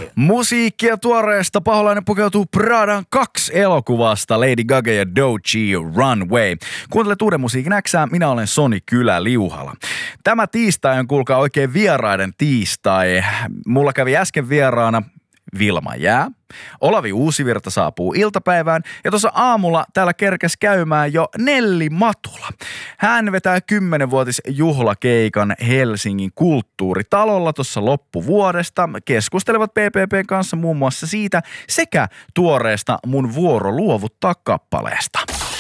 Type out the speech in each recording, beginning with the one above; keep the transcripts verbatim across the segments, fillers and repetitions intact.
Musiikkia tuoreesta Paholainen pukeutuu Pradan kaksi elokuvasta Lady Gaga ja Doechii Runway. Kuuntelet uuden musiikin Xää, minä olen Soni Kylä-Liuhala. Tämä tiistai on kuulkaa oikein vieraiden tiistai. Mulla kävi äsken vieraana Vilma Jää. Olavi Uusivirta saapuu iltapäivään ja tuossa aamulla täällä kerkes käymään jo Nelli Matula. Hän vetää kymmenvuotisjuhlakeikan Helsingin kulttuuritalolla tuossa loppuvuodesta. Keskustelevat P P P:n kanssa muun muassa siitä sekä tuoreesta Mun vuoro luovuttaa kappaleesta.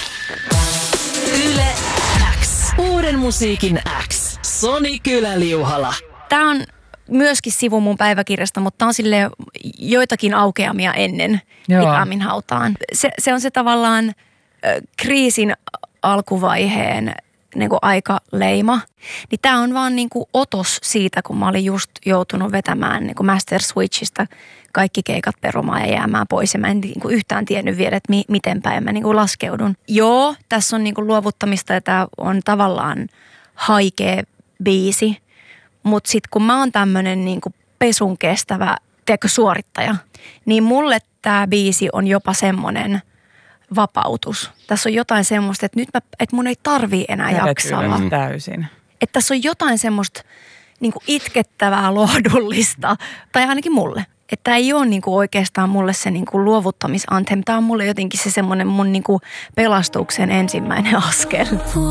Yle X. Uuden musiikin X. Soni Kylä-Liuhala. Tää on myöskin sivu mun päiväkirjasta, mutta tää on silleen joitakin aukeamia ennen Aamin hautaan. Se, se on se tavallaan äh, kriisin alkuvaiheen niin kuin aikaleima. Niin tää on vaan niin kuin otos siitä, kun mä olin just joutunut vetämään niin kuin Master Switchistä kaikki keikat perumaan ja jäämään pois. Ja mä en niin kuin yhtään tiennyt vielä, että mi- miten päin mä niin kuin laskeudun. Joo, tässä on niin kuin luovuttamista ja tää on tavallaan haikea biisi. Mutta sitten kun mä oon tämmönen niinku pesun kestävä teekö, suorittaja, niin mulle tää biisi on jopa semmonen vapautus. Tässä on jotain semmoista, että nyt mä, et mun ei tarvii enää jaksaa. Mm. Täysin. Että tässä on jotain semmoista niinku itkettävää, lohdullista, tai ainakin mulle. Että tää ei ole niinku oikeastaan mulle se niinku luovuttamisantem. Tää on mulle jotenkin se semmonen mun niinku pelastuksen ensimmäinen askel.